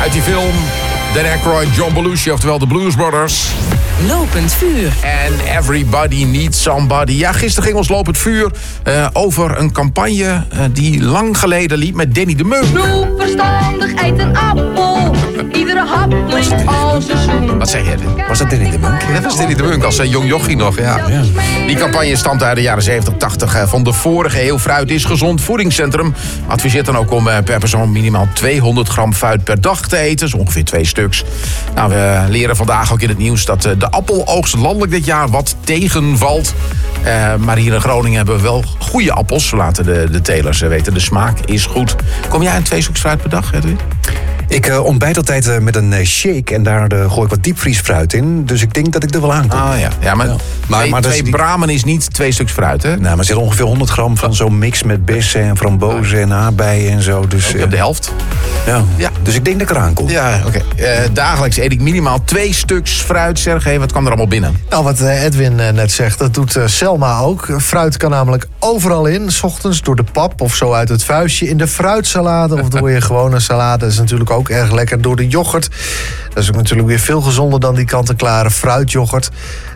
Uit die film Dan Aykroyd, John Belushi, oftewel de Blues Brothers. Lopend vuur. And everybody needs somebody. Ja, gisteren ging ons Lopend vuur over een campagne die lang geleden liep met Danny de Munk. Doe verstandig, eet een appel. Iedere hap klinkt als een zoen. Wat zeg jij? Was dat Danny de Munk? Dat was Danny de Munk als jong jochie nog, ja. Die campagne stamt uit de jaren 70, 80 van de vorige eeuw. Fruit is gezond. Voedingscentrum adviseert dan ook om per persoon minimaal 200 gram fruit per dag te eten. Zo ongeveer 2 stuks. Nou, we leren vandaag ook in het nieuws dat de appeloogst landelijk dit jaar wat tegenvalt. Maar hier in Groningen hebben we wel goede appels. Zo laten de telers weten. De smaak is goed. Kom jij aan 2 stuks fruit per dag, Edwin? Ik ontbijt altijd met een shake en daar gooi ik wat diepvriesfruit in. Dus ik denk dat ik er wel aankom. Ah ja, ja maar twee die... bramen is niet 2 stuks fruit, hè? Nou, maar er zit ongeveer 100 gram van zo'n mix met bessen en frambozen en aardbeien en zo. Dus, op de helft. Ja. Dus ik denk dat ik eraan kom. Ja, oké. Dagelijks eet ik minimaal 2 stuks fruit. Sergej, wat kwam er allemaal binnen? Nou, wat Edwin net zegt, dat doet Selma ook. Fruit kan namelijk overal in. 's Ochtends door de pap of zo uit het vuistje. In de fruitsalade of door je gewone salade. Dat is natuurlijk ook erg lekker door de yoghurt. Dat is ook natuurlijk weer veel gezonder dan die kant-en-klare fruityoghurt.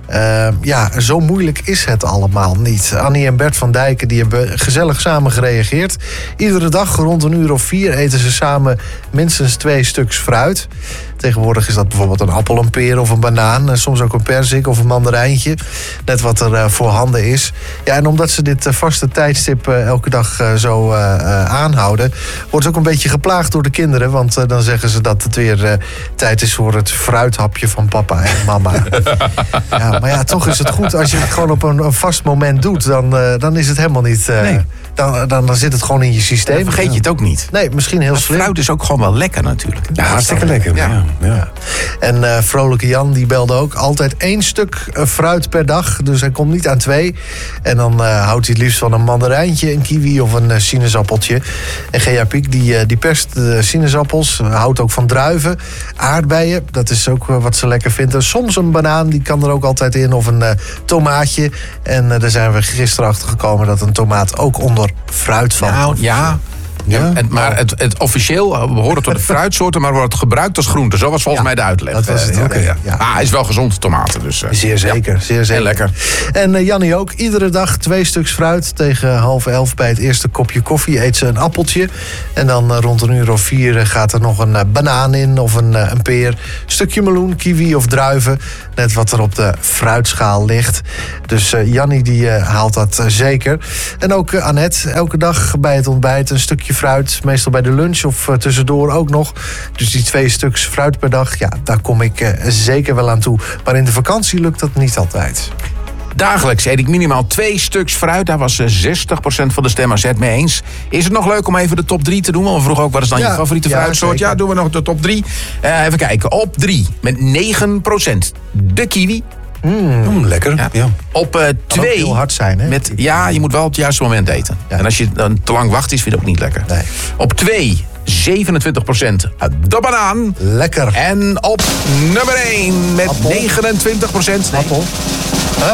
Zo moeilijk is het allemaal niet. Annie en Bert van Dijken die hebben gezellig samen gereageerd. Iedere dag rond 4:00 eten ze samen minstens 2 stuks fruit. Tegenwoordig is dat bijvoorbeeld een appel, een peer of een banaan. Soms ook een perzik of een mandarijntje. Net wat er voorhanden is. Ja, en omdat ze dit vaste tijdstip elke dag zo aanhouden, wordt het ook een beetje geplaagd door de kinderen. Want dan zeggen ze dat het weer tijd is voor het fruithapje van papa en mama. Ja, maar ja, toch is het goed als je het gewoon op een vast moment doet. Dan is het helemaal niet... Nee. Dan zit het gewoon in je systeem. Dan vergeet je het ook niet. Nee, misschien heel slim. Fruit is ook gewoon wel lekker natuurlijk. Ja, hartstikke lekker. Ja. En Vrolijke Jan die belde ook altijd 1 stuk fruit per dag. Dus hij komt niet aan 2. En dan houdt hij het liefst van een mandarijntje, een kiwi of een sinaasappeltje. En Gea Piek die perst de sinaasappels. Houdt ook van druiven. Aardbeien, dat is ook wat ze lekker vindt. En soms een banaan, die kan er ook altijd in. Of een tomaatje. En daar zijn we gisteren achter gekomen dat een tomaat ook onder fruit valt. Nou, ja. Ja, maar het officieel behoort tot de fruitsoorten, maar wordt gebruikt als groente. Zo was volgens mij de uitleg. Dat was het ook. Ja. Ah, hij is wel gezond, tomaten. Dus, zeer zeker. Heel lekker. En Jannie ook. Iedere dag 2 stuks fruit. Tegen 10:30 bij het eerste kopje koffie eet ze een appeltje. En dan rond 4:00 gaat er nog een banaan in of een peer. Stukje meloen, kiwi of druiven. Net wat er op de fruitschaal ligt. Dus Jannie die haalt dat zeker. En ook Annette. Elke dag bij het ontbijt een stukje fruit, meestal bij de lunch of tussendoor ook nog. Dus die 2 stuks fruit per dag, ja, daar kom ik zeker wel aan toe. Maar in de vakantie lukt dat niet altijd. Dagelijks eet ik minimaal 2 stuks fruit. Daar was 60% van de stemmers het mee eens. Is het nog leuk om even de top 3 te doen? Want we vroegen ook, wat is dan je favoriete fruitsoort? Zeker. Ja, doen we nog de top 3. Even kijken. Op 3 met 9% de kiwi. Lekker. Ja. Op 2 heel hard zijn, hè? je moet wel op het juiste moment eten. Ja. En als je dan te lang wacht, is het ook niet lekker. Nee. Op 2 27% de banaan. Lekker. En op nummer 1 met Appel. 29%. Appel.